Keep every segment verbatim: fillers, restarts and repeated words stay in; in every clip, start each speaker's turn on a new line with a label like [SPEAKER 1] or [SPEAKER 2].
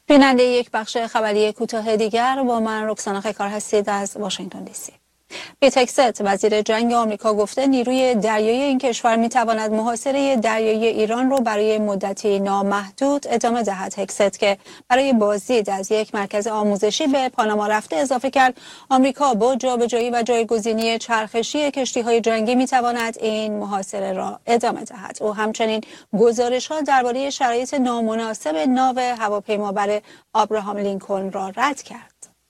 [SPEAKER 1] بیننده یک بخش خبری کوتاه دیگر با من رکسانا خیکار هستید از واشنگتن دی سی. پیت هگست وزیر جنگ آمریکا گفته نیروی دریایی این کشور میتواند محاصره دریایی ایران رو برای مدتی نامحدود ادامه دهد. هگست که برای بازدید از یک مرکز آموزشی به پاناما رفته اضافه کرد آمریکا با جابجایی و جایگزینی چرخشی کشتی‌های جنگی میتواند این محاصره را ادامه دهد. او همچنین گزارش‌ها درباره شرایط نامناسب ناو هواپیمابر آبراهام لینکلن را رد کرد.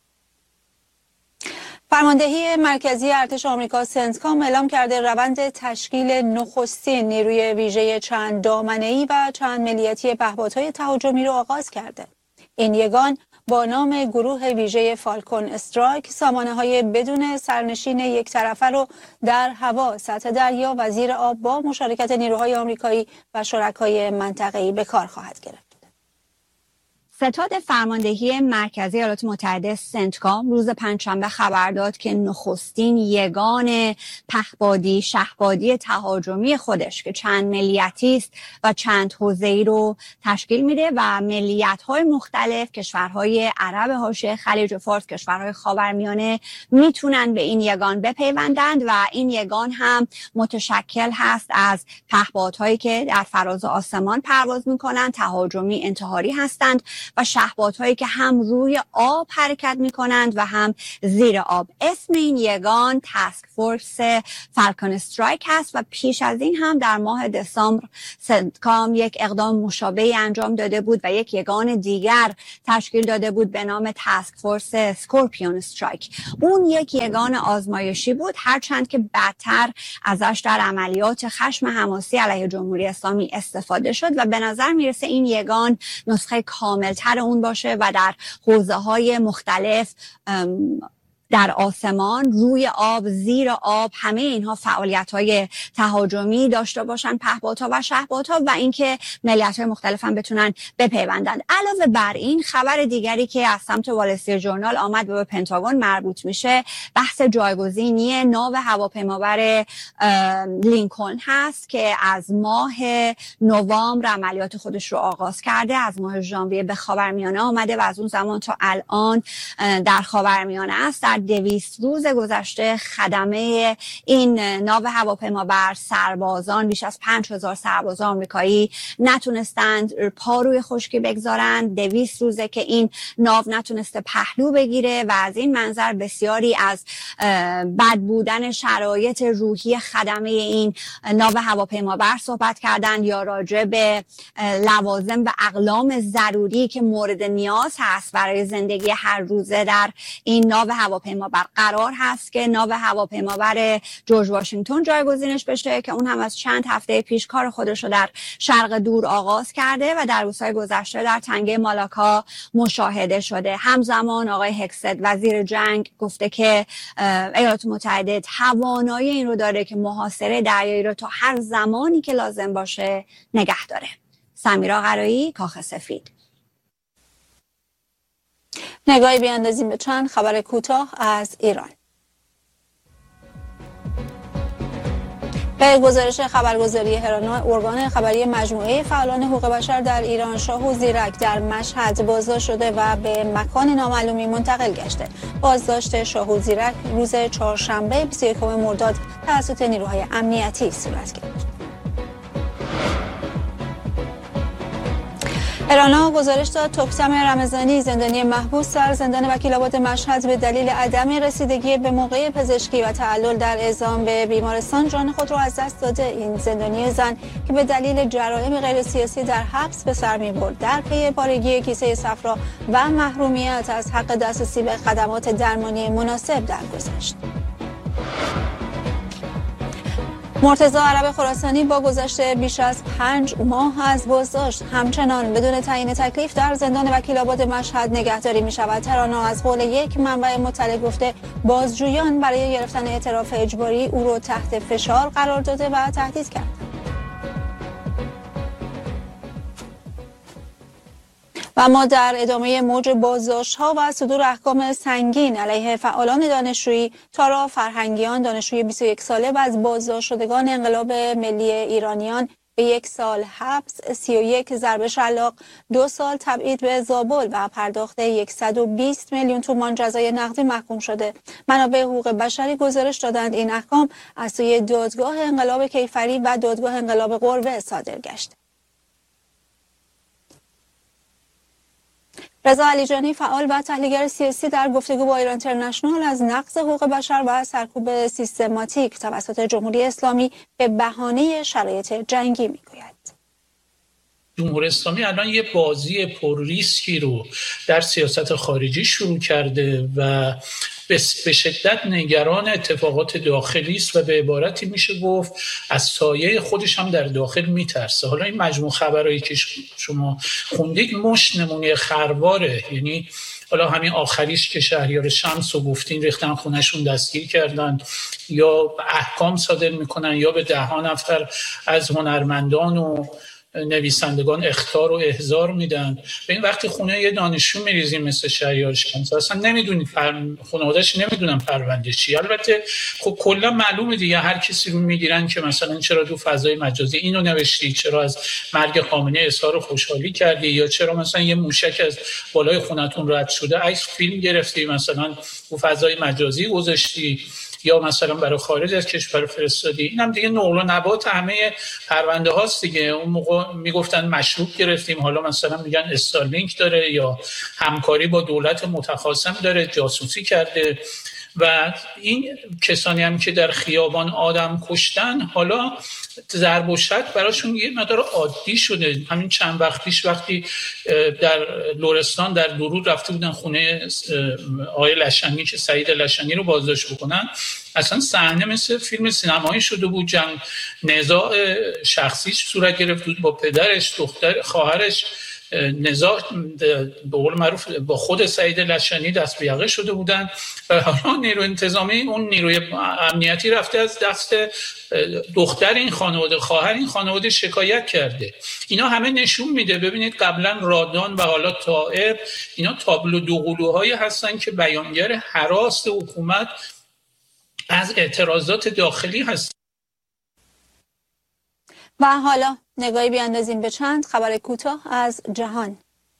[SPEAKER 1] فرماندهی مرکزی ارتش آمریکا سنتکام اعلام کرده روند تشکیل نخستین نیروی ویژه چند دامنه‌ای و چند ملیتی پهپادهای تهاجمی را آغاز کرده. این یگان با نام گروه ویژه فالکون استرایک سامانه‌های بدون سرنشین یک طرفه رو در هوا، سطح دریا و زیر آب با مشارکت نیروهای آمریکایی و شرکای منطقه‌ای به کار خواهد گرفت.
[SPEAKER 2] ستاد فرماندهی مرکزی ایالات متحده سنتکام روز پنجشنبه خبر داد که نخستین یگان پهپادی شهپادی تهاجمی خودش که چند ملیتی است و چند حوزه‌ای رو تشکیل میده و ملیت‌های مختلف، کشورهای عرب حاشیه خلیج فارس، کشورهای خاورمیانه میتونن به این یگان بپیوندند و این یگان هم متشکل هست از پهپادهایی که در فراز آسمان پرواز میکنن، تهاجمی انتحاری هستند و شهپادهایی که هم روی آب حرکت می کنند و هم زیر آب. اسم این یگان تاسک فورس فالکون استرایک هست و پیش از این هم در ماه دسامبر سنتکام یک اقدام مشابهی انجام داده بود و یک یگان دیگر تشکیل داده بود به نام تاسک فورس اسکورپیون استرایک. اون یک یگان آزمایشی بود، هرچند که بعدتر ازش در عملیات خشم حماسی علیه جمهوری اسلامی استفاده شد و به نظر میرسه این یگان نسخه کامل تر اون باشه و در حوزه های مختلف در آسمان، روی آب، زیر آب، همه اینها فعالیت های تهاجمی داشته باشن، پهپادها و شهپادها و اینکه ملیت های مختلف هم بتونن بپیوندن. علاوه بر این خبر دیگری که از سمت وال استریت ژورنال آمد و به پنتاگون مربوط میشه بحث جایگزینی ناو هواپیمابر لینکلن هست که از ماه نوامبر عملیات خودش رو آغاز کرده، از ماه ژانویه به خاورمیانه آمده و از اون زمان تا الان در خاورمیانه است. در دویست روز گذشته خدمه این ناو هواپیمابر سربازان، بیش از پنج هزار سرباز آمریکایی نتونستند پا روی خشکی بگذارند. دویست روزه که این ناو نتونسته پهلو بگیره و از این منظر بسیاری از بد بودن شرایط روحی خدمه این ناو هواپیمابر صحبت کردند یا راجع به لوازم و اقلام ضروری که مورد نیاز هست برای زندگی هر روزه در این ناو هواپیمابر قرار هست که ناو هواپیمابر جورج واشنگتن جایگزینش بشه که اون هم از چند هفته پیش کار خودش رو در شرق دور آغاز کرده و در روزهای گذشته در تنگه مالاکا مشاهده شده. همزمان آقای هگست وزیر جنگ گفته که ایالات متحده توانایی این رو داره که محاصره دریایی رو تا هر زمانی که لازم باشه نگه داره. سمیرا قرایی، کاخ سفید.
[SPEAKER 1] نگاهی بیاندازیم به چند خبر کوتاه از ایران. به گزارش خبرگزاری هرانا، ارگان خبری مجموعه فعالان حقوق بشر در ایران، شاه و زیرک در مشهد بازداشت شده و به مکان نامعلومی منتقل گشته. بازداشت شاه و زیرک روز چهارشنبه بیست و یکم مرداد توسط نیروهای امنیتی صورت گرفت. هرانا گزارش داد توکسم رمضانی، زندانی محبوس در زندان وکیل‌آباد مشهد، به دلیل عدم رسیدگی به موقع پزشکی و تعلل در اعزام به بیمارستان جان خود را از دست داده. این زندانی زن که به دلیل جرائم غیر سیاسی در حبس به سر می‌برد در پی پارگی کیسه صفرا و محرومیت از حق دسترسی به خدمات درمانی مناسب درگذشت. مرتضی عرب خراسانی با گذشت بیش از پنج ماه از بازداشت همچنان بدون تعیین تکلیف در زندان وکیل‌آباد مشهد نگهداری می شود. ترانا از قول یک منبع مطلع گفته بازجویان برای گرفتن اعتراف اجباری او را تحت فشار قرار داده و تهدید کرد. و ما در ادامه موج بازداشت‌ها و صدور احکام سنگین علیه فعالان دانشجویی، تارا فرهنگیان، دانشجوی بیست و یک ساله و از بازداشت شدگان انقلاب ملی ایرانیان به یک سال حبس، سی و یک ضرب شلاق، دو سال تبعید به زابل و پرداخت صد و بیست میلیون تومان جزای نقدی محکوم شده. منابع حقوق بشری گزارش دادند این احکام از سوی دادگاه انقلاب کیفری و دادگاه انقلاب قروه صادر گشت. رضا علیجانی، فعال و تحلیلگر سیاسی، در گفتگو با ایران اینترنشنال از نقض حقوق بشر و سرکوب سیستماتیک توسط جمهوری اسلامی به بهانه شرایط جنگی میگوید.
[SPEAKER 3] جمهوری اسلامی الان یه بازی پر ریسکی رو در سیاست خارجی شروع کرده و به شدت نگران اتفاقات داخلی است و به عبارتی میشه گفت از سایه خودش هم در داخل میترسه. حالا این مجموع خبرایی که شما خوندید مش نمونه خرواره، یعنی حالا همین آخریش که شهریار شمس رو گفتین ریختن خونشون دستگیر کردن یا احکام صادر میکنن یا به ده ها نفر از هنرمندان و نویسندگان اخطار و احضار میدن. به این وقتی خونه یه دانشجو میریزیم مثل شهریار شمس اصلا نمیدونید پر... خانواده‌اش نمیدونن پرونده چی. البته خب کلا معلومه دیگه هر کسی رو میگیرن که مثلا چرا تو فضای مجازی اینو نوشتی، چرا از مرگ خامنه اظهار خوشحالی کردی، یا چرا مثلا یه موشک از بالای خونتون رد شده عکس فیلم گرفتی مثلا تو فضای مجازی گذاشتی یا مثلا برای خارج از کشور فرستادی. اینم دیگه نقل و نبات همه پرونده هاست دیگه. اون موقع میگفتن مشروط گرفتیم، حالا مثلا میگن استارلینک داره یا همکاری با دولت متخاصم داره، جاسوسی کرده. و این کسانی هم که در خیابان آدم کشتن حالا ضرب و شتم براشون یه مقدار عادی شده. همین چند وقت پیش وقتی در لرستان در درود رفته بودن خونه آقای لشنی که سعید لشنی رو بازداشت بکنن، اصلا صحنه مثل فیلم سینمایی شده بود. جنگ نزاع شخصیش صورت گرفت بود با پدرش، دختر خواهرش، نزاع به قول معروف با خود سعید لشنی دست به یقه شده بودن و حالا نیرو انتظامی اون نیروی امنیتی رفته از دست دختر این خانواده، خواهر این خانواده شکایت کرده. اینا همه نشون میده ببینید قبلا رادان و حالا طائب اینا تابلو دوقلوهایی هستن که بیانگر هراس حکومت از اعتراضات داخلی هست.
[SPEAKER 1] و حالا نگاهی بیاندازیم به چند خبر کوتاه از جهان.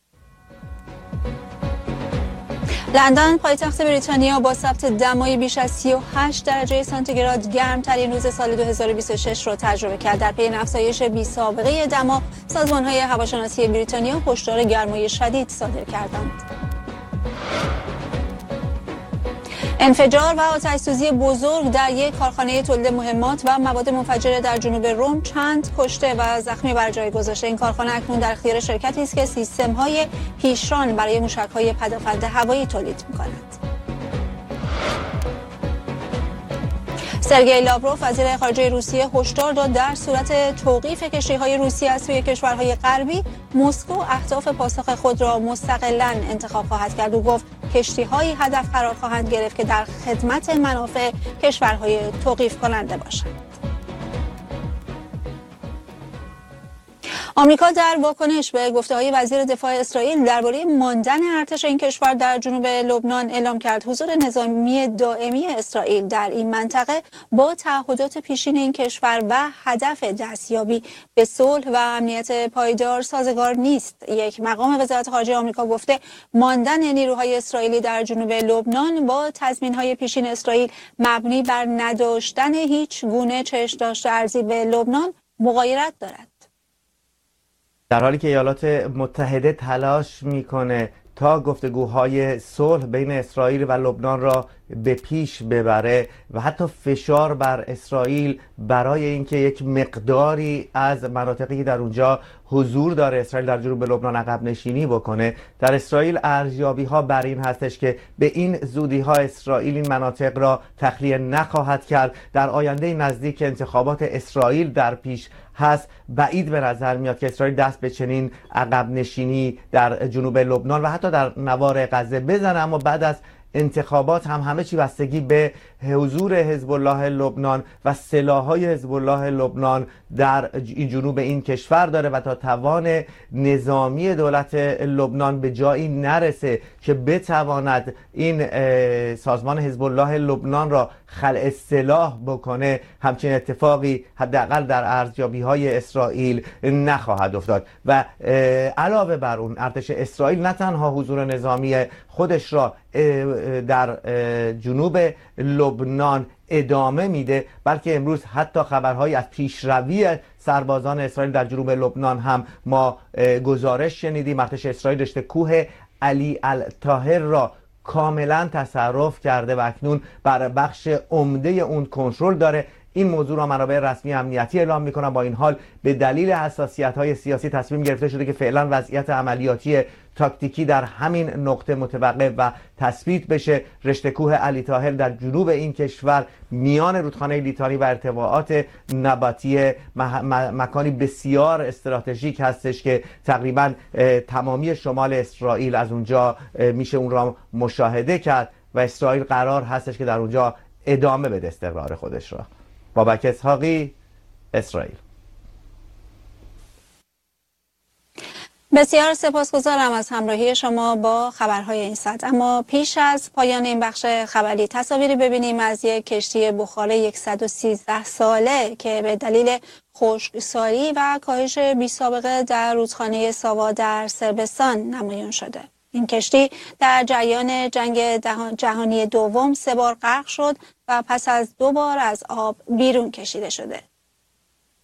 [SPEAKER 1] لندن، پایتخت بریتانیا، با ثبت دمای بیش از سی و هشت درجه سانتیگراد گرمترین روز سال دو هزار و بیست و شش را تجربه کرد. در پی افزایش بی‌سابقه دما، سازمان‌های هواشناسی بریتانیا هشدار گرمای شدید صادر کردند. انفجار و آتش‌سوزی بزرگ در یک کارخانه تولید مهمات و مواد منفجره در جنوب روم چند کشته و زخمی بر جای گذاشته. این کارخانه اکنون در اختیار شرکتی است که سیستم‌های پیشران برای موشک‌های پدافند هوایی تولید می‌کند. سرگئی لاوروف، وزیر خارجه روسیه، هشدار داد در صورت توقیف کشتی‌های روسی از سوی کشورهای غربی، مسکو اهداف پاسخ خود را مستقلاً انتخاب خواهد کرد. او گفت کشتی‌هایی هدف قرار خواهند گرفت که در خدمت منافع کشورهای توقیف کننده باشند. آمریکا در واکنش به گفته‌های وزیر دفاع اسرائیل درباره ماندن ارتش این کشور در جنوب لبنان اعلام کرد حضور نظامی دائمی اسرائیل در این منطقه با تعهدات پیشین این کشور و هدف دستیابی به صلح و امنیت پایدار سازگار نیست. یک مقام وزارت خارجه آمریکا گفته ماندن نیروهای اسرائیلی در جنوب لبنان با تضمین‌های پیشین اسرائیل مبنی بر نداشتن هیچ گونه چشم‌داشت ارزی به لبنان مغایرت دارد.
[SPEAKER 4] در حالی که ایالات متحده تلاش میکنه تا گفتگوهای صلح بین اسرائیل و لبنان را به پیش ببره و حتی فشار بر اسرائیل برای اینکه یک مقداری از مناطقی در اونجا حضور داره اسرائیل در جنوب لبنان عقب نشینی بکنه، در اسرائیل ارزیابی ها بر این هستش که به این زودی ها اسرائیل این مناطق را تخلیه نخواهد کرد. در آینده نزدیک انتخابات اسرائیل در پیش هست، بعید به نظر میاد که اسرائیل دست به چنین عقب نشینی در جنوب لبنان و حتی در نوار غزه بزنه. اما بعد از انتخابات هم همه چی بستگی به حضور حزب الله لبنان و سلاح‌های حزب الله لبنان در این جنوب این کشور داره و تا توان نظامی دولت لبنان به جایی نرسه که بتواند این سازمان حزب الله لبنان را خلع سلاح بکنه، همچین اتفاقی حداقل در ارزیابی‌های اسرائیل نخواهد افتاد. و علاوه بر اون ارتش اسرائیل نه تنها حضور نظامی خودش را در جنوب لبنان ادامه میده، بلکه امروز حتی خبرهایی از پیشروی سربازان اسرائیل در جنوب لبنان هم ما گزارش شنیدیم. ارتش اسرائیل رشته کوه علی الطاهر را کاملا تصرف کرده و اکنون بر بخش عمده اون کنترل داره. این موضوع را منابع رسمی امنیتی اعلام میکنن. با این حال به دلیل حساسیت‌های سیاسی تصمیم گرفته شده که فعلا وضعیت عملیاتی تاکتیکی در همین نقطه متوقف و تثبیت بشه. رشته کوه علی طاهر در جنوب این کشور میان رودخانه لیتانی و ارتفاعات نباتی مکانی بسیار استراتژیک هستش که تقریبا تمامی شمال اسرائیل از اونجا میشه اون را مشاهده کرد و اسرائیل قرار هستش که در اونجا ادامه بده استقرار خودش را. بابک اسحاقی، اسرائیل.
[SPEAKER 1] بسیار سپاسگزارم از همراهی شما با خبرهای این ساعت. اما پیش از پایان این بخش خبری تصاویری ببینیم از یک کشتی بخار صد و سیزده ساله که به دلیل خشکسالی و کاهش بی‌سابقه در رودخانه ساوا در صربستان نمایان شده. این کشتی در جریان جنگ جهانی دوم سه بار غرق شد و پس از دو بار از آب بیرون کشیده شده.